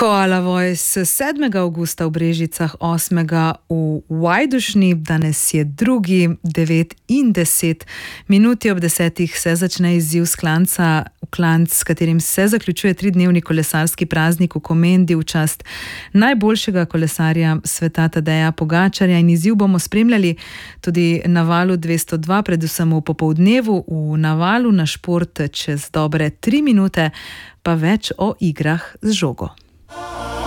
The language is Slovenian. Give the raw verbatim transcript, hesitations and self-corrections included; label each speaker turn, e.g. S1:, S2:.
S1: Koala Voice sedmega avgusta v Brežicah, osmega v Vajdušni, danes je drugi, devet in deset minuti ob desetih se začne izziv s klanca v klanc, s katerim se zaključuje tridnevni kolesarski praznik v Komendi v čast najboljšega kolesarja sveta Tadeja Pogačarja, in izziv bomo spremljali tudi na valu dvesto dva, predvsem v popoldnevu, v navalu na šport čez dobre tri minute, pa več o igrah z žogo.